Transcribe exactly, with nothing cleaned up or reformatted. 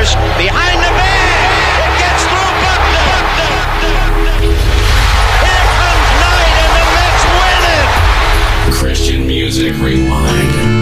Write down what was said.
Rogers behind the back. It gets through Buckner. Here comes Knight, and the Mets win it. Christian Music Rewind.